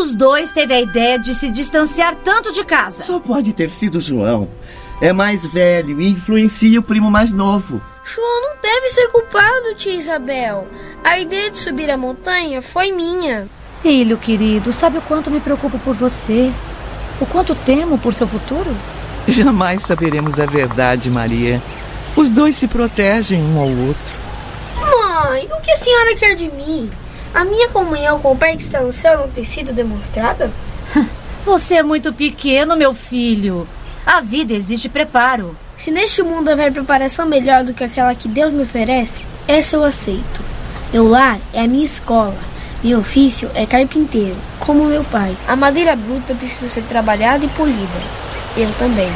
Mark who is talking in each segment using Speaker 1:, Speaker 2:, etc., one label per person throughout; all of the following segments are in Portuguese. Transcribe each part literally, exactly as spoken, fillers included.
Speaker 1: dos dois teve a ideia de se distanciar tanto de casa?
Speaker 2: Só pode ter sido João. É mais velho e influencia o primo mais novo.
Speaker 3: João não deve ser culpado, tia Isabel. A ideia de subir a montanha foi minha.
Speaker 4: Filho querido, sabe o quanto me preocupo por você? O quanto temo por seu futuro?
Speaker 5: Jamais saberemos a verdade, Maria. Os dois se protegem um ao outro.
Speaker 3: Mãe, o que a senhora quer de mim? A minha comunhão com o Pai que está no céu não tem sido demonstrada?
Speaker 1: Você é muito pequeno, meu filho. A vida exige preparo.
Speaker 3: Se neste mundo houver preparação melhor do que aquela que Deus me oferece, essa eu aceito. Meu lar é a minha escola. Meu ofício é carpinteiro, como meu pai. A madeira bruta precisa ser trabalhada e polida. Eu também.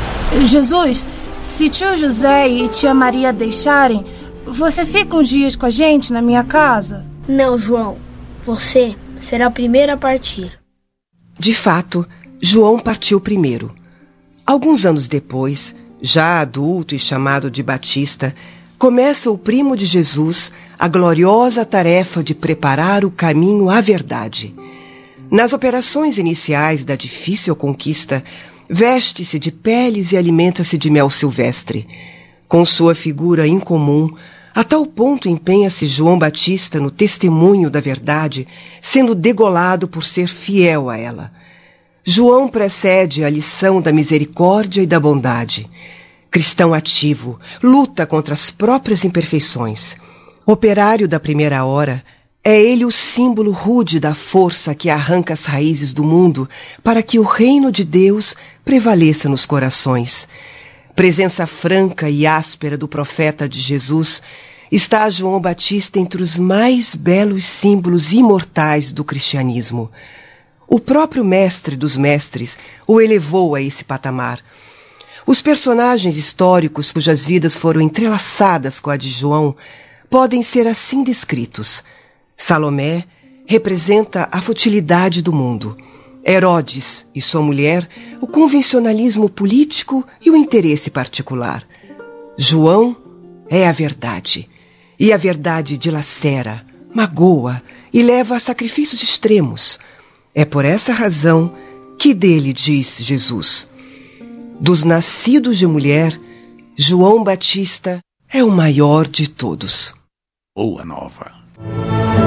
Speaker 6: Jesus, se tio José e tia Maria deixarem, você fica uns dias com a gente na minha casa?
Speaker 3: Não, João. Você será o primeiro a partir.
Speaker 7: De fato, João partiu primeiro. Alguns anos depois, já adulto e chamado de Batista, começa o primo de Jesus a gloriosa tarefa de preparar o caminho à verdade. Nas operações iniciais da difícil conquista, veste-se de peles e alimenta-se de mel silvestre. Com sua figura incomum, a tal ponto empenha-se João Batista no testemunho da verdade, sendo degolado por ser fiel a ela. João precede a lição da misericórdia e da bondade. Cristão ativo, luta contra as próprias imperfeições. Operário da primeira hora, é ele o símbolo rude da força que arranca as raízes do mundo para que o reino de Deus prevaleça nos corações. Presença franca e áspera do profeta de Jesus, está João Batista entre os mais belos símbolos imortais do cristianismo. O próprio mestre dos mestres o elevou a esse patamar. Os personagens históricos cujas vidas foram entrelaçadas com a de João podem ser assim descritos. Salomé representa a futilidade do mundo. Herodes e sua mulher, o convencionalismo político e o interesse particular. João é a verdade. E a verdade dilacera, magoa e leva a sacrifícios extremos. É por essa razão que dele diz Jesus: dos nascidos de mulher, João Batista é o maior de todos.
Speaker 8: Boa Nova.